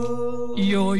Yo.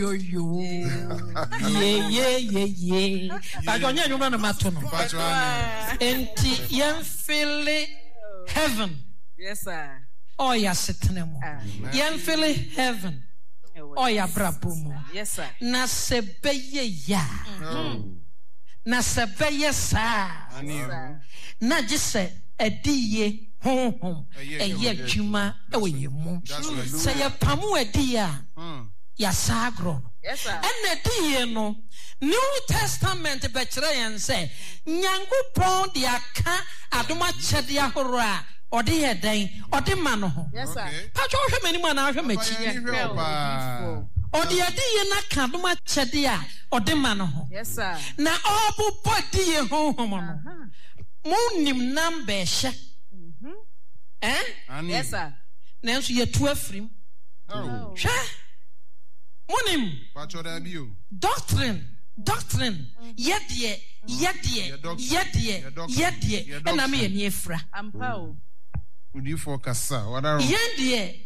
Yeah. Bajonya nyuma na matono. Enti yemfili heaven. Yes, sir. Oh, ya setenemo. Yemfili heaven. Oh, ya brabumo. Yes, sir. Na sebeye ya. Na sebeye sa. Na jise ediye hom. Eye juma ewe yemu. Say ya pamu ediya. Ya sagro. Yes, sir. And ediye no. New Testament bekyerɛ yɛn sɛ Nyankopɔn de aka adoma kyɛde ahorow a ɔde yɛ den ɔde ma no ho. Yes, sir. Patro hwɛ m'anim a na hwɛ m'akyi. Ɔde yɛde yɛ na ka adoma kyɛde a ɔde ma no ho. Yes, sir. Na ɔbobɔ de yɛ honhom no. Mo nim nam bɛhyɛ. Yes, sir. Nanso yɛtu afirim. Hwɛ. Mo nim. Patro da bio. Doctrine yedie ena me ye niefra Ampao Udi for kasa wadaro yendie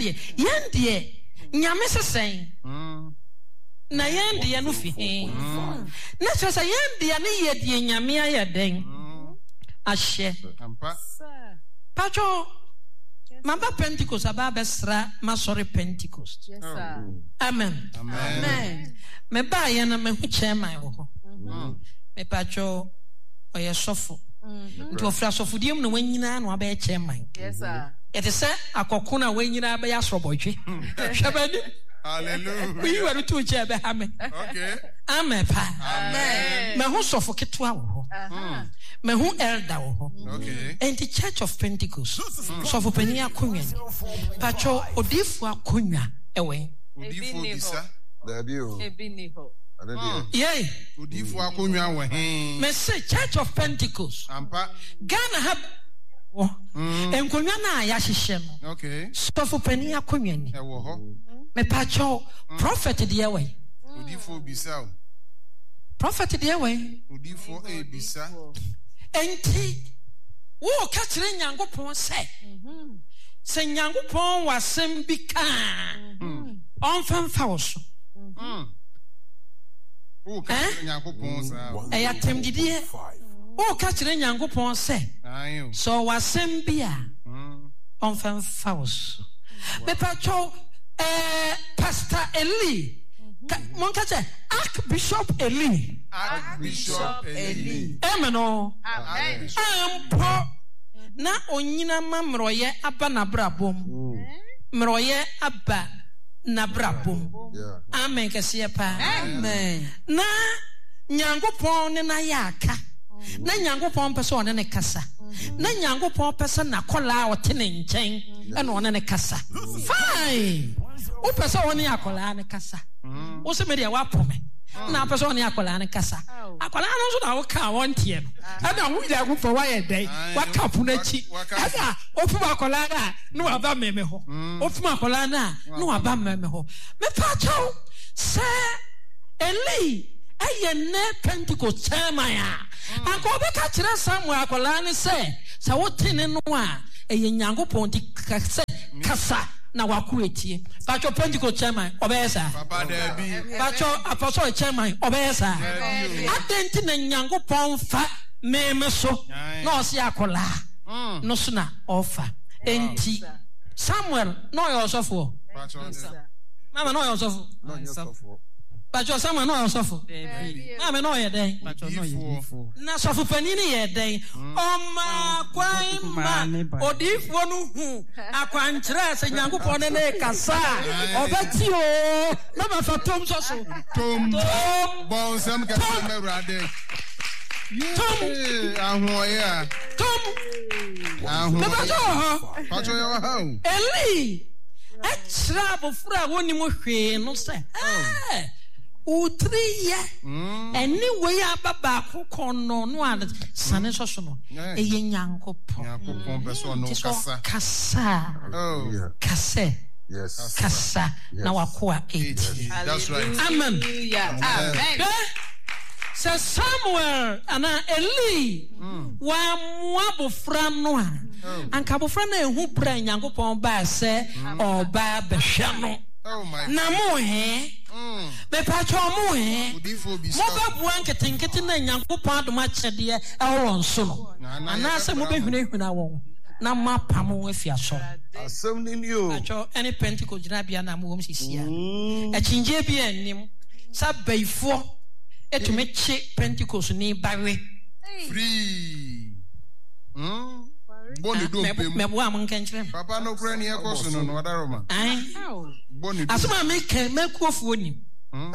nyame sesen na yendie no fi na sesa yendie ne yedie nyame ayeden ahye ampa pacho mamba Pentecost aba besra masori Pentecost. Yes, sir. Amen. Me ba ye na me hu chairman wo ho. Me pacho oye sofo. Nti ofra sofo diem na wanyina na aba chairman. Yes, sir. Ete se akoko na wanyina aba ya sorobodwe. Hwabani. Hallelujah. We were to chair be ha me. Okay. Amen pa. Amen. Me hu sofo ketwa wo ho. Me hu elder wo ho. Okay. And the Church of Pentecost. Sofo pani akonwa. Pacho odifu akonwa ewe. Udifo bisa. Ebiniho. Yay. Udifo akonwa we he. Me say Church of Pentecost. Ampa. Ghana have enkonwa na ya hihye no. Okay. Sofo pani akonwa ni. Ewo ho. Me pacho prophet de we. Udifo bisa. Prophet de we. Udifo bisa. Enti wo ka kire Nyankopon se. Se Nyankopon wasem bi ka. Onfamfa wo so. O ka Nyankopon sa. Eya temdidie. O ka kire Nyankopon se. Ayo. So wasem bi a. Onfamfa wo so. Me pacho Pastor Eli. Monka say Archbishop Eli. Archbishop Eli. Amen. Amen. Ampo na onyina mamroye aba na brabom. Mroye aba na brabom. Amen kese pa. Amen. Na Nyankopon ne na yaka. Na Nyankopon pese one ne kasa. Na Nyankopon pese na kola ote ne nchen e na one ne kasa. Fine. O pese one akola ne kasa. O se me dia wa pome. Na pese one akola ne kasa. Akola no so na wo ka won tie no. E na wo ya go for wa ye den. Wa kapu na chi. Asa ofu akola na no aba meme ho. Ofu akola na no aba meme ho. Me pa chaw se Eli aye ne Pentecost chairman a. Anko be ka kire Samuel akola ne se wo tene no a eye Nyankopon ti kasa na wakuetie. Pacho Pentecost chairman obesa. Papa Debi. Pacho apostle chairman obesa. Atenti na Nyankopon fa meme so na osi akola. No so na offer. Enti Samuel no yosofo. Mama no yosofo. No yosofo. Pacho Samuel no yosofo. Mama no ye den. Pacho no yosofo. Na sofo panini ye den. Oma kwaimba odifuo no hu akwankyerɛ sɛ Nyankopɔn ne kasa obeti o mama fa tom so Tom bonsam ka merade. Tom ahoya. Tom Pacho ya ha. Eli extra bofura woni mo hwe no sɛ utriye anyway ababa kokono no an sane so no eye Nyankopɔn person no kasa kasa Yes. Kasa na wakoa 8. That's right. Amen. Amen. Say Samuel and Eli wa moabofra no a anka bofra na ehu bra Nyankopɔn ba se oba behwe no Oh my. Na mo he. Me pa cho mo he. Odifo bi Mo ba bua nketenkete na Nyankopɔn adom akyɛde e ɛwɔ nso no. Ana se mo behunahuna wɔn. Na ma pamo afi aso. Asɛm ni ni o. Acho any Pentecost gyina bia na mo wom sisia. Akyinje bi anim. Sa baifo etumi kye Pentecost ni bawe. Free. Boni do pem. Me boa mo nkenkyerem. Papa no kura ni ekoso no wadaroma. Ai. Boni do. Asoma me kan makuofuo nim. Me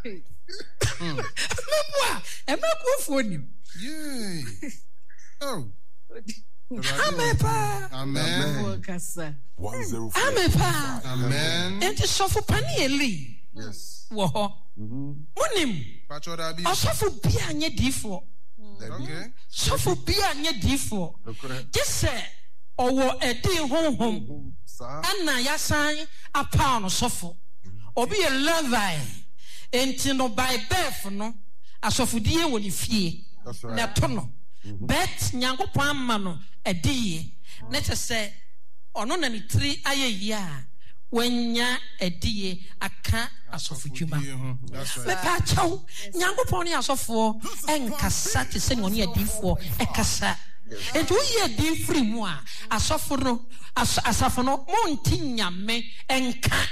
boa e makuofuo nim. Yay. Oh. Amepa. Amen. 105. Amepa. Amen. Enti sofo pani eli. Yes. Wo ho. Munim. Pacho da bi. Osofo bia anye difo. Okay. Sofo bia anye difo. Just say owo edi honhom. Ana yasan apa no sofo. Obi ye Levi. Enti no by birth no asofodie wo ni fie. Na to no. Bet Nyankopɔn amma no ediye. Na te say ono na ni tri ayeyi a wanya ediye aka asofodwuma. Me pa chaw Nyankopɔn ni asofo enkasa te se oni adifo ekasa. Enti wo ye di free mu a asofo no asafo no monti nyame enka.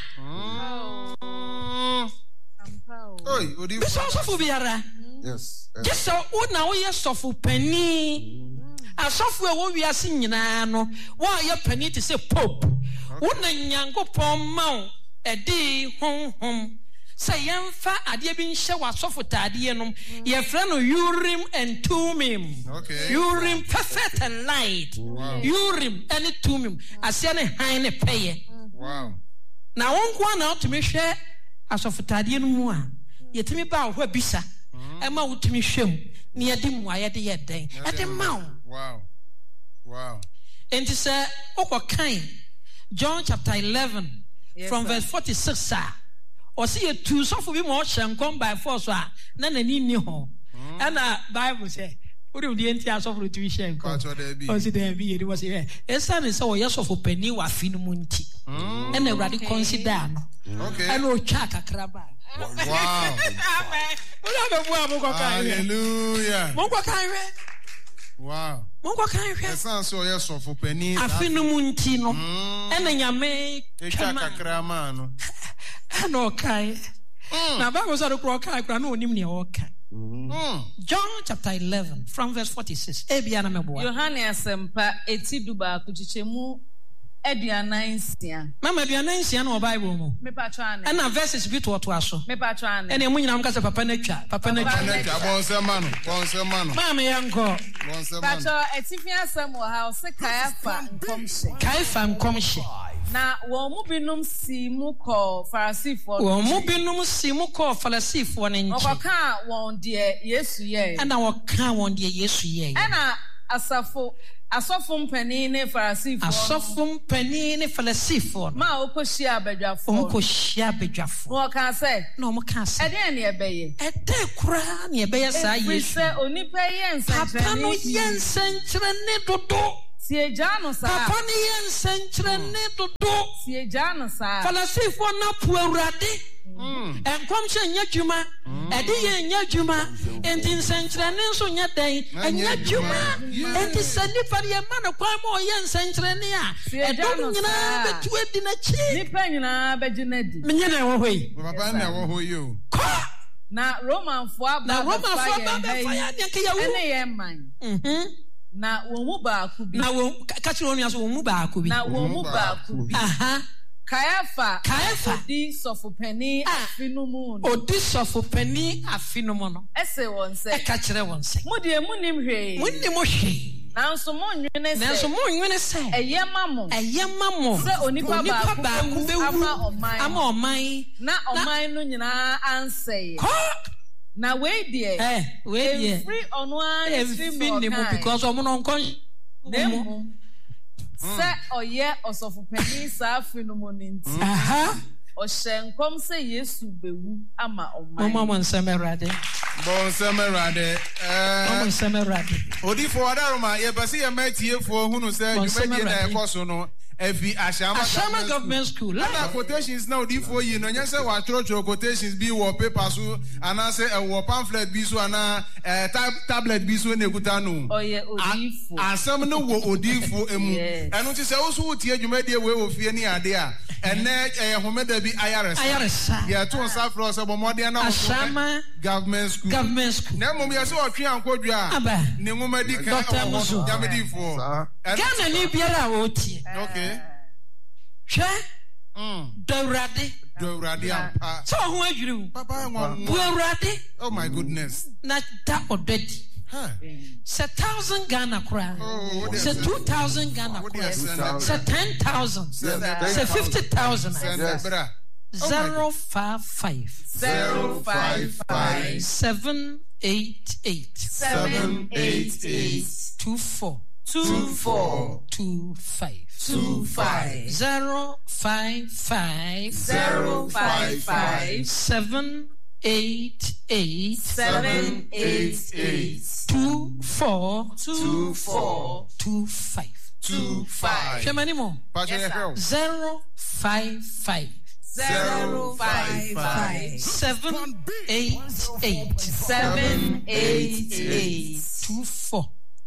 Oi, odifo. Biso asofo biara. Yes. Just so una wo ye sofo pani. Asofo e wo wiase nyina no, wo ye pani te se pope. Una Nyankopɔn ma edi honhom. Say yemfa ade bi nhye wasofo tade no. Ye frɛ no Urim and Thummim. Okay. Urim perfect and light. Wow. Urim and Thummim. Asia ne han ne peye. Wow. Na wonko na otumi hwɛ asofo tade no mu a, yetimi ba wo bisa. Emma utimi hwem ne yede mu ayede yeden ede ma wo. Wow. Wow. And it said kan John chapter 11 from verse 46 or see a two so for be more shall come by force na nani ni ho and Bible say what do the entire suffer to share Pacho da bi. o see there be it was here esan is so yes of penny wa finu munti and already consider no Okay. and o cha kakra ba. Wow. Hallelujah. Wow. Esan so yes of penny. Afinu munti no. Ene nyame Echa kakra ma no. No kai. Na Bible say do kai kra no onim ne o kai. John chapter 11 from verse 46. Ebia na meboa. Yohane asempa etiduba kuchichemu edianansia. Mama edianansia no Bible mu. Me patro ane. And verses bi to aso. Me patro ane. Ene mu nyina mka se papa na twa. Bonsemano. Mama yanko. Patro etifia asem wo ha o se Kaiafa nkomhye. Kaiafa nkomhye. Na wo mu binum si mu ko Farisifo. Wo mu binum si mu ko Farisifo ne nchi. Okoka won de Yesu ye. Ana wo ka won de Yesu ye. Ana asofo mpani ne Farisifo. Asofo mpani ne Farisifo. Ma okohia abadwafo. Okohia abadwafo. Wo ka say. No mo ka say. Ede ne ebeye. Ede kura ne ebeye sa Yesu. Efise onipa yensenkyerene. Papa no yensenkyerene dodo. Siejano sa. Papa ni yensenkyerene dodo. Siejano sa. Farisifo na pu Awurade. Enkomhye nya dwuma. Ede ye nya dwuma. Enti nsenkyerene nso nya dan. Enya dwuma. Enti sanipa ye ma no kwan ma yensenkyerene a. Edom nyina betu edi na chi. Nipa nyina begina di. Menye na wo hoyi. Papa na wo hoyi o. Na Roman fo aba fire ne ke yawo. Ene ye man. Na wo mu ba ku bi. Na wo ka chi onu aso wo mu ba ku bi. Na wo mu ba ku bi. Aha. Kaiafa odi sofopani afinumu no. Odi sofopani afinumu no. Ese won se. E ka kire won se. Mu de munim hwe. Munim hwe. Nanso mo nwene se. Nanso mo nwene se. Eye mamo. Se onipa ba ku be ama oman. Na oman no nyina anseye. Na we die. We die. Free on one stream because omo no nkon. Se oye osofopani sa afinumu ninti. Aha. O shenkom se Yesu bewu ama oman. Mama Nsemerade. Bonsemerade. Mama Nsemerade. Odifo adaroma ye basi ye metiefo hunu se dwumadi na ekoso no Efi Ashama Government School. Ana quotations now di for you no nya say wa trotro quotations bi wo paper so ana say wo pamphlet bi so ana tablet bi so na ekuta no. Oye odifo. Asam no wo odifo emu. Enu ti say wo so tie dwumade we wo fie ni ade a ene homeda bi ayaresa. Ya to sa fro so bomode na Ashama Government School. Na mom ya so otwe ankodwa a ne ngomadi kan o jamedifo. Gana ni biara o tie. Okay. Dawrade ampa. So ho adwuru. Papa nwa. Dawrade. Oh my goodness. Na da odedi. Say 1,000 Ghana kura. Say 2,000 Ghana kura. Say 10,000. Say 50,000. 055 788 24 25 055 788 24 25. How many more? 055 788 24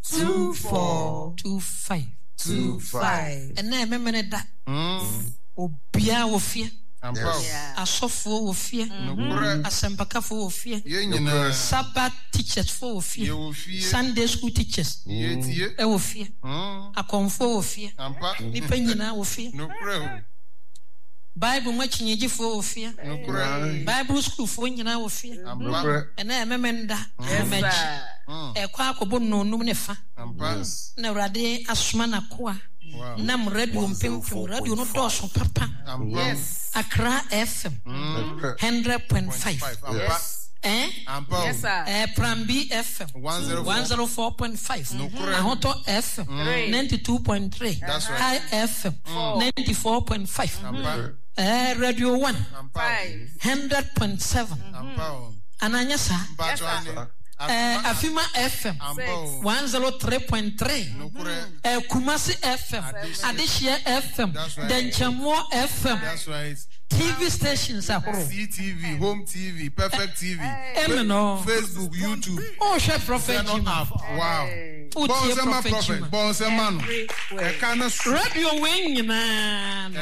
25. And then remember that. Obia wo fie. Asofo wo fie. Asempaka fo wo fie. Sabbath teachers fo wo fie. Sunday school teachers. Wo fie. Akonfo wo fie. Nipa nyina wo fie. Bible machinyeji fo wo fie. Bible school fo nyina wo fie. And then remember that. Ekwa akobo nonum ne fa. Na urade asuma na koa. Nam radio mpempem radio no doso papa. Yes. Accra FM 100.5. Yes. Yes sir. Prambi FM 104.5. Ahoto FM 92.3. High FM 94.5. Radio 1 100.7. Ananya sa. Afima FM 103.3. Kumasi FM, Adishia FM, Denchamo FM. That's right. TV stations are CTV, Home TV, Perfect TV, Facebook, YouTube. Oh, Chef Prophet Jim. Wow. Bonsemano. Radio wing man.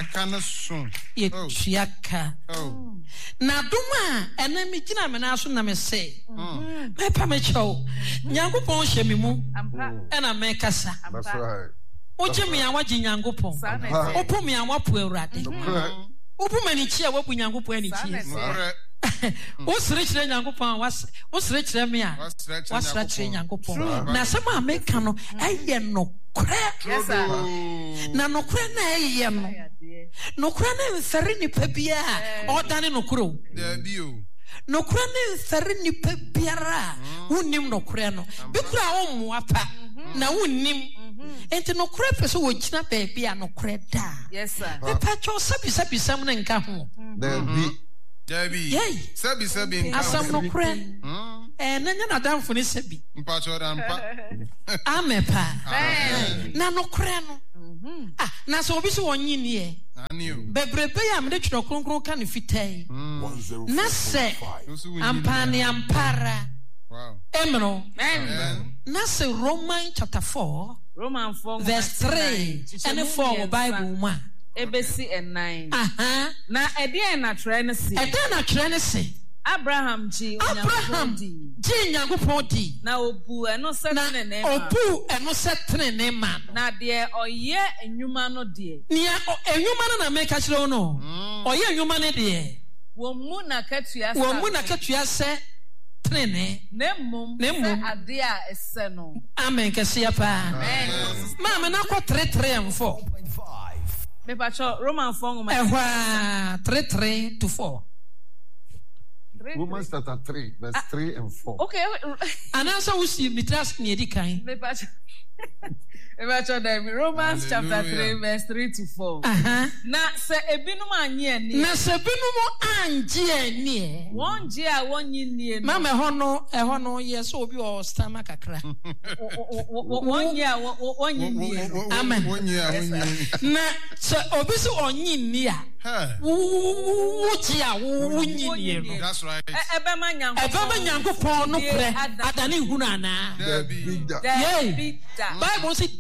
Yaka. Na duma enemi gina me na so na me say. Me pa me chow. Nyankopon hye me mu. Ena me kasa. That's right. Oje me awaji Nyankopon. Opo me awapo Awurade. Opo mani chi a wapu Nyankopon ani chi. Wo sere kire Nyankopon wo sere kire me a. Wo sere kire Nyankopon. Na sema America no eye no kre. Yes sir. Na no kre na eye no. No kre na mfere nipa bia odane no kro. There be you. No kre na mfere nipa biara wonnim no kre no. Bi kra wo moapa na wonnim. Enti no kre pese wo gina ba bia no kre da. Yes sir. E pa cho sabi sam na nka ho. There be. Sabi nka. Asam no kre. Na nya na damfo ne sabi. Mpa cho da mpa. Amepa. Na no kre no. Na so obi so wonyi nie. Bebrebe ya mede tworo kronkron ka ne fitai. Na se ampani ampara. Wow. Emno. Amen. Na se Romans chapter 4 verse 3 and 4 Bible ma. Ebesi and 9. Na ede na try na si. Abraham ji Nyankopon di. Na obu eno setene ne ma. Obu eno setene ne ma. Na de oye enwuma no de. Nia enwuma no na make kire no. Oye enwuma ne de. Wo mu na katua se trene. Nemum ade a ese no. Amen kese pa. Amen. Mama na ko 3 and 4. Me pa cho Roman 4 3 to 4. Romans chapter 3, verse 3 and 4. Okay. And also we see mitras needi kan. Romans chapter 3, verse 3 to 4. Na se ebinum anye ani. Na se ebinum anje ani. Won je a won yin ni. Mama ehọ no yes obi o stomach kakra. Won ye a won yin ni. Amen. Na se obi so onyin ni a. That's right. Ebe ma Nyankopon no pre adane hunu ana. Bible say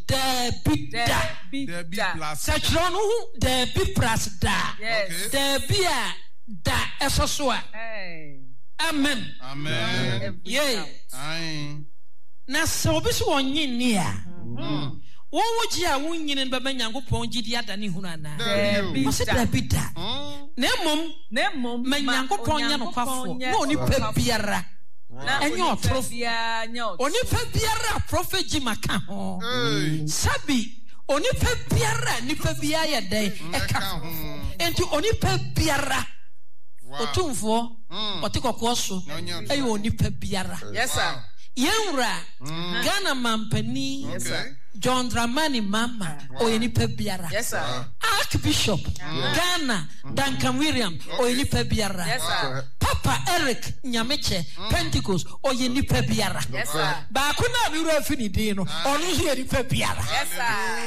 Debi plus. Sachro no Debi plus da. Debi a da esoso a. Amen. Amen. Yeah. Aye. Na so obi so onyin ni a. Wo ji a wonyine be Nyankopon gidi adane hunu ana. Debi da. Na mom Nyankopon nya no kwafo. Na oni pa biara. Enyo otrofia onipa biara prophet Jimaka ho sabi onipa biara nipa biara ya den eka ho enti onipa biara otumfo otikokko so ayo onipa biara. Yes sir. Yenra Ghana mampani John Dramani Mama oyenipa biara. Yes sir. Archbishop Ghana Duncan William oyenipa biara. Yes sir. Papa Eric Nyameche Pentecost oyenipa biara. Yes sir. Ba ku na bi ra fini din no onu so yenipa biara. Yes sir.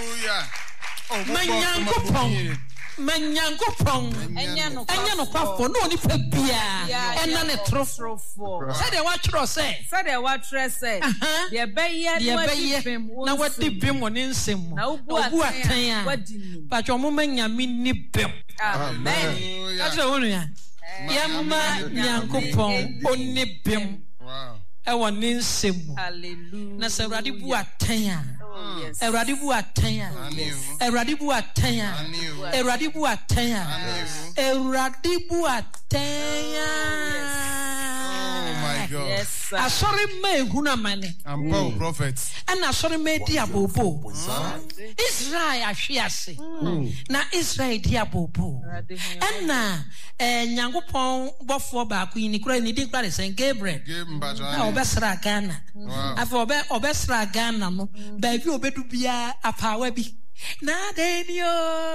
Hallelujah. Menyankopon enya no kwafo no ni pa bia ena ne trofo say de wa twro say de beye na wadi bem woni nsem na obu atan a ba twa mo manyame ni bem. Amen. That's the one ya yamma Nyankopon oni bem ewo ni nsem. Hallelujah. Na Awurade bu atan a Awurade bu atan a Awurade bu atan a Awurade bu atan a Awurade bu atan a. Oh my God. Yes sir. Asori ma ehuna mane. I'm Paul prophet. And asori ma di abobo. Israel ahwiase. Na Israel di abobo. And na Nyankopon bofo ba ku ni kura ni di kura sen Gabriel. Na obesra Ghana. Afọ obesra Ghana no ba bi obedu bia apawa bi. Na denio